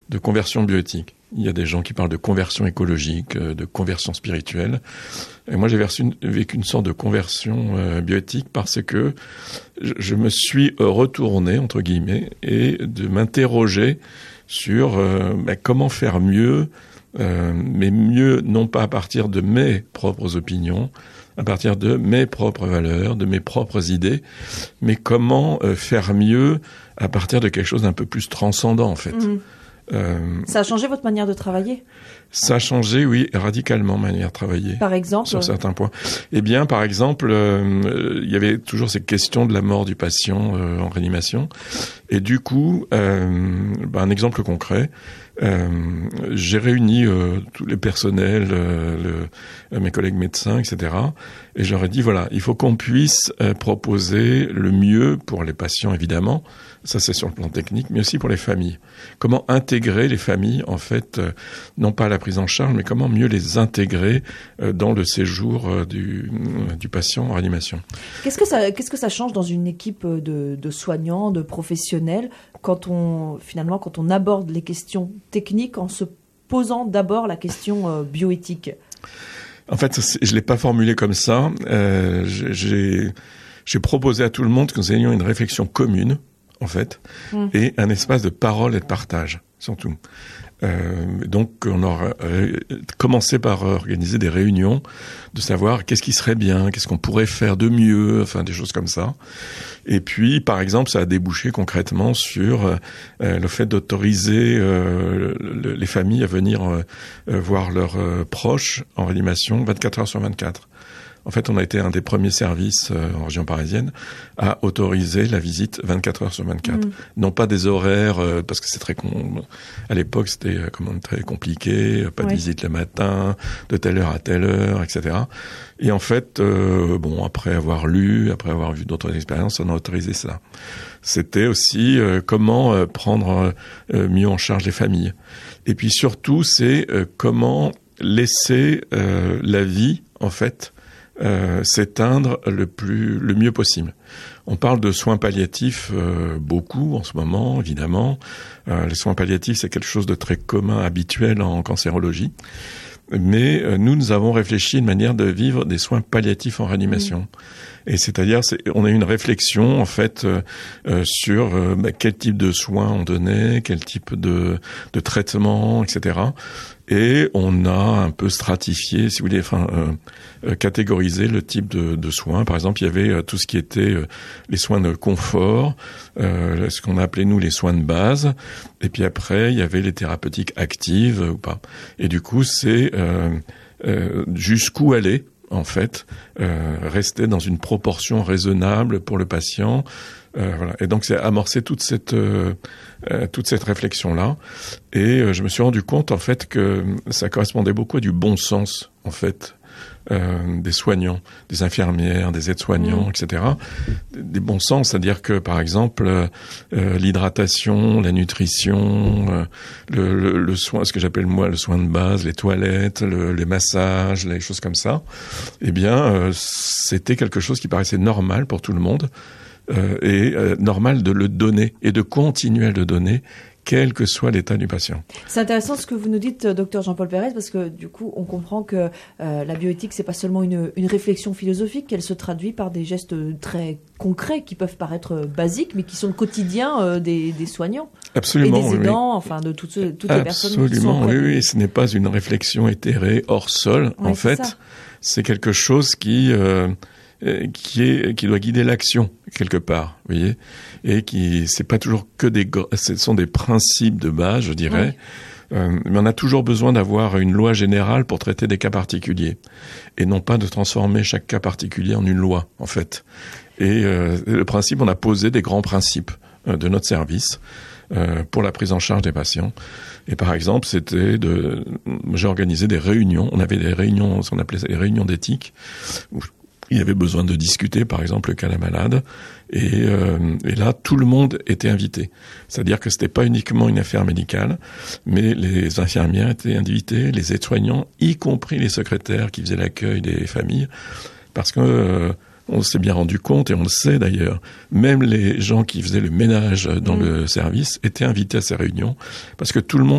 de conversion bioéthique. Il y a des gens qui parlent de conversion écologique, de conversion spirituelle. Et moi, j'ai vécu une sorte de conversion bioéthique parce que je me suis retourné, entre guillemets, et de m'interroger sur comment faire mieux, mais mieux non pas à partir de mes propres opinions, à partir de mes propres valeurs, de mes propres idées, mais comment faire mieux à partir de quelque chose d'un peu plus transcendant, en fait. Ça a changé votre manière de travailler ? Ça a changé, oui, radicalement ma manière de travailler. Par exemple ? Sur certains points. Eh bien, par exemple, il y avait toujours ces questions de la mort du patient en réanimation. Et du coup, un exemple concret, j'ai réuni tous les personnels, mes collègues médecins, etc. Et je leur ai dit, voilà, il faut qu'on puisse proposer le mieux pour les patients, évidemment. Ça, c'est sur le plan technique, mais aussi pour les familles. Comment intégrer les familles, en fait, non pas à la prise en charge, mais comment mieux les intégrer dans le séjour du patient en réanimation. Qu'est-ce que ça change dans une équipe de soignants, de professionnels, quand on aborde les questions techniques en se posant d'abord la question bioéthique ? En fait, je l'ai pas formulé comme ça. J'ai proposé à tout le monde que nous ayons une réflexion commune, en fait, et un espace de parole et de partage, surtout. Donc, on aura commencé par organiser des réunions, de savoir qu'est-ce qui serait bien, qu'est-ce qu'on pourrait faire de mieux, enfin des choses comme ça. Et puis, par exemple, ça a débouché concrètement sur le fait d'autoriser les familles à venir voir leurs proches en réanimation 24 heures sur 24. En fait, on a été un des premiers services en région parisienne à autoriser la visite 24 heures sur 24. Non pas des horaires, parce que c'est à l'époque, c'était très compliqué, pas de visite le matin, de telle heure à telle heure, etc. Et en fait, après avoir lu, après avoir vu d'autres expériences, on a autorisé ça. C'était aussi comment prendre mieux en charge les familles. Et puis surtout, c'est comment laisser la vie, en fait, s'éteindre le mieux possible. On parle de soins palliatifs beaucoup en ce moment, évidemment. Les soins palliatifs, c'est quelque chose de très commun, habituel en cancérologie. Mais nous avons réfléchi à une manière de vivre des soins palliatifs en réanimation. Et c'est-à-dire, on a eu une réflexion en fait sur quel type de soins on donnait, quel type de traitement, etc. Et on a un peu stratifié, si vous voulez, catégorisé le type de soins. Par exemple, il y avait tout ce qui était les soins de confort, ce qu'on a appelé nous les soins de base. Et puis après, il y avait les thérapeutiques actives ou pas. Et du coup, c'est jusqu'où aller. En fait, rester dans une proportion raisonnable pour le patient. Voilà. Et donc, c'est amorcer toute cette réflexion-là. Et je me suis rendu compte, en fait, que ça correspondait beaucoup à du bon sens, en fait, des soignants, des infirmières, des aides-soignants, etc. Des bons sens, c'est-à-dire que, par exemple, l'hydratation, la nutrition, le soin, ce que j'appelle moi le soin de base, les toilettes, les massages, les choses comme ça, eh bien, c'était quelque chose qui paraissait normal pour tout le monde, et normal de le donner et de continuer à le donner, quel que soit l'état du patient. C'est intéressant ce que vous nous dites, docteur Jean-Paul Pérez, parce que du coup, on comprend que la bioéthique, c'est pas seulement une réflexion philosophique, qu'elle se traduit par des gestes très concrets qui peuvent paraître basiques, mais qui sont le quotidien des soignants. Absolument. Et des aidants, de toutes les personnes qui sont Absolument, oui, ce n'est pas une réflexion éthérée hors sol, en fait. C'est quelque chose qui doit guider l'action quelque part, vous voyez, et c'est pas toujours ce sont des principes de base, je dirais, mais on a toujours besoin d'avoir une loi générale pour traiter des cas particuliers, et non pas de transformer chaque cas particulier en une loi, en fait. Et le principe, on a posé des grands principes de notre service pour la prise en charge des patients. Et par exemple, j'ai organisé des réunions. On avait des réunions, ce qu'on appelait des réunions d'éthique, où il y avait besoin de discuter, par exemple, le cas de la malade. Et là, tout le monde était invité. C'est-à-dire que c'était pas uniquement une affaire médicale, mais les infirmières étaient invitées, les aides-soignants, y compris les secrétaires qui faisaient l'accueil des familles, parce que on s'est bien rendu compte, et on le sait d'ailleurs, même les gens qui faisaient le ménage dans le service étaient invités à ces réunions, parce que tout le monde